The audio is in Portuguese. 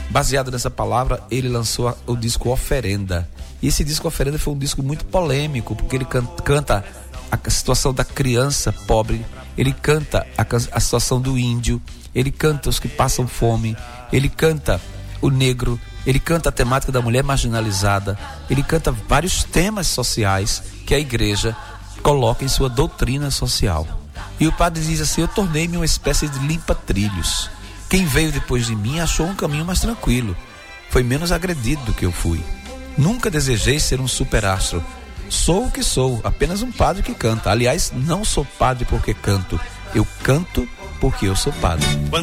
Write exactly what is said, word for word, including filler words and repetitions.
baseado nessa palavra, ele lançou o disco Oferenda. E esse disco Oferenda foi um disco muito polêmico, porque ele canta a situação da criança pobre, ele canta a, a situação do índio, ele canta os que passam fome, ele canta o negro, ele canta a temática da mulher marginalizada, ele canta vários temas sociais que a igreja coloca em sua doutrina social. E o padre diz assim: eu tornei-me uma espécie de limpa-trilhos. Quem veio depois de mim achou um caminho mais tranquilo, foi menos agredido do que eu fui. Nunca desejei ser um superastro. Sou o que sou, apenas um padre que canta. Aliás, não sou padre porque canto, eu canto porque eu sou padre.